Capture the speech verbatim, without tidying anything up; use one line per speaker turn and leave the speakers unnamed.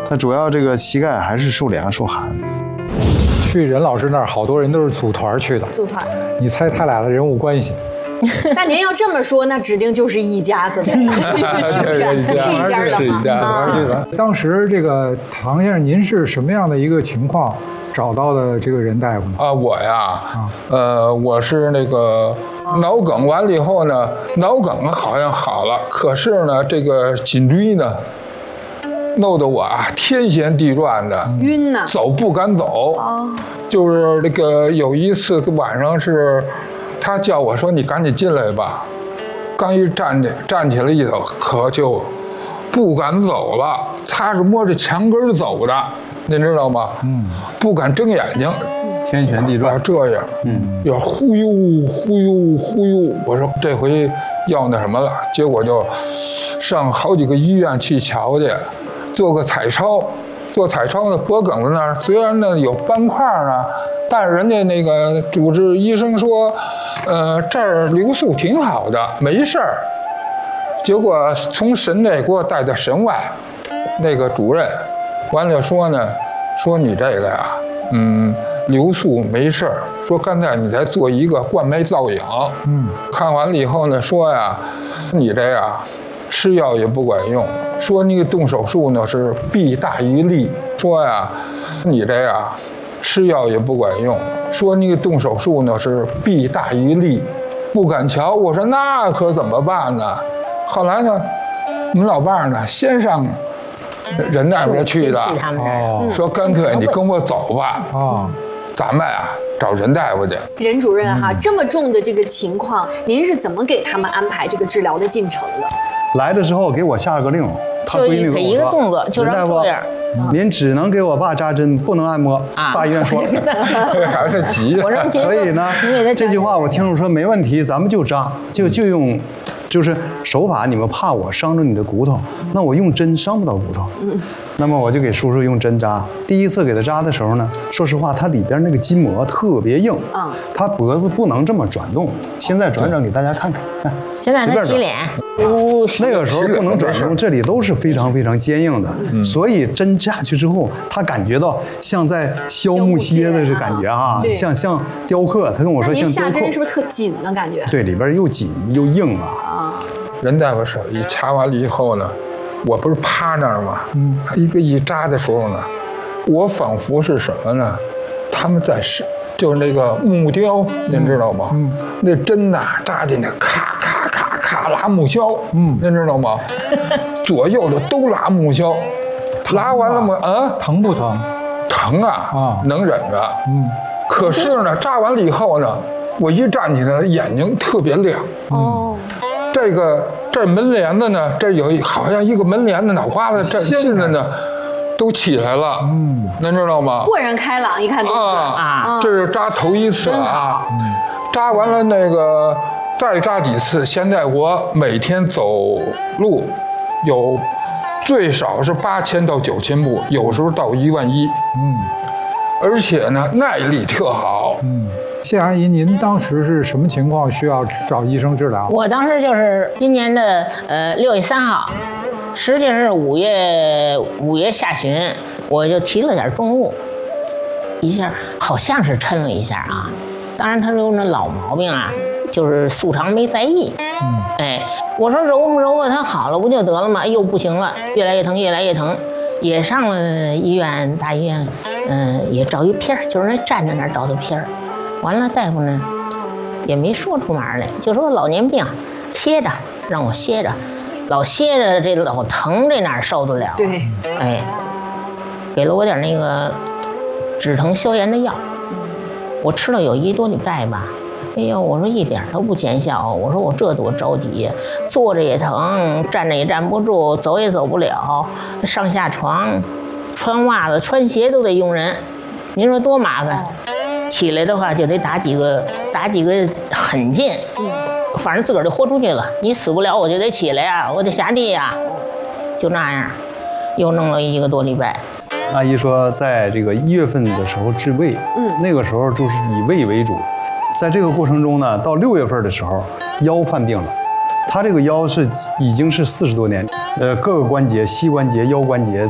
那主要这个膝盖还是受凉受寒。
去任老师那儿，好多人都是组团去的。
组团，
你猜他俩的人物关系？
那您要这么说，那指定就是一家子的，是不是？是一家的嘛？
当时这个唐先生，您是什么样的一个情况找到的这个任大夫呢？
啊，我呀，呃，我是那个脑梗完了以后呢，脑梗好像好了，可是呢，这个颈椎呢，弄得我啊天旋地转的，
晕呐，
走不敢走。
哦，
就是那个有一次晚上是。他叫我说：“你赶紧进来吧。”刚一站起站起来一走，可就不敢走了。他是摸着墙根走的，您知道吗？嗯，不敢睁眼睛，
天旋地转，
这样，嗯，要忽悠忽悠忽悠。我说这回要那什么了，结果就上好几个医院去瞧去，做个彩超。做彩超的脖梗子那儿虽然呢有斑块呢，但是人家那个主治医生说，呃，这儿流速挺好的，没事儿。结果从神内给我带到神外，那个主任完了说呢，说你这个呀，嗯，流速没事儿，说刚才你再做一个冠脉造影，嗯，看完了以后呢，说呀，你这呀。吃药也不管用，说那个动手术呢是弊大于利。说呀，你这呀，吃药也不管用，说那个动手术呢是弊大于利，不敢瞧。我说那可怎么办呢？后来呢，我们老伴儿呢先上任大夫去的，哦，说干脆你跟我走吧，哦，咱们啊找任大夫去。
任主任哈，这么重的这个情况，您是怎么给他们安排这个治疗的进程的？
来的时候给我下了个令，他闺女跟我说，
一个动作就让这样。
您只能给我爸扎针，不能按摩。啊、大医院说了，
还是急。
所以呢，这句话我听着说没问题，咱们就扎，就就用，就是手法你们怕我伤着你的骨头，那我用针伤不到骨头。嗯，那么我就给叔叔用针扎。第一次给他扎的时候呢，说实话，他里边那个筋膜特别硬，啊，他脖子不能这么转动。现在转转给大家看看，看。
现在他洗脸。
那个时候不能转动，这里都是非常非常坚硬的，嗯、所以针下去之后，他感觉到像在削木楔的这感觉啊，像像雕刻。他跟我说像雕刻。
下针是不是特紧呢？感觉？
对，里边又紧又硬啊。
啊。
任大夫手一插完了以后呢，我不是趴那儿吗？嗯。一个一扎的时候呢，我仿佛是什么呢？他们在是就是那个木雕，您知道吗？嗯。那针呐扎进去，咔咔咔。咔拉木销，嗯，您知道吗？左右的都拉木销，拉完了吗？啊，
疼不疼？
疼啊，啊，能忍着，嗯。可是呢，扎完了以后呢，我一站起来，眼睛特别亮。哦，这个这门帘子呢，这有好像一个门帘子脑瓜子，这现在呢都起来了，嗯，您知道吗？
豁然开朗，一看都
啊，这是扎头一次啊，扎完了那个。再扎几次，现在我每天走路有最少是八千到九千步，有时候到一万一。嗯，而且呢耐力特好。
嗯，谢阿姨，您当时是什么情况需要找医生治疗？
我当时就是今年的呃六月三号，实际是五月五月下旬，我就提了点重物，一下好像是抻了一下啊。当然他说那老毛病啊。就是素常没在意，嗯，哎，我说揉吧揉吧，它好了不就得了吗？哎呦，不行了，越来越疼，越来越疼，也上了医院，大医院，嗯、呃，也找一片儿，就是站在那儿找的片儿。完了，大夫呢也没说出门来，就说老年病，歇着，让我歇着，老歇着这老疼，这哪受得了？
对，
哎，给了我点那个止疼消炎的药，我吃了有一多礼拜吧。哎呦，我说一点都不见效，我说我这多着急，坐着也疼，站着也站不住，走也走不了，上下床，穿袜子、穿鞋都得用人，您说多麻烦。起来的话就得打几个打几个狠劲，反正自个儿就豁出去了。你死不了，我就得起来呀，我得下地呀，就那样，又弄了一个多礼拜。
阿姨说，在这个一月份的时候治胃，嗯，那个时候就是以胃为主。在这个过程中呢，到六月份的时候，腰犯病了。他这个腰是已经是四十多年，呃，各个关节、膝关节、腰关节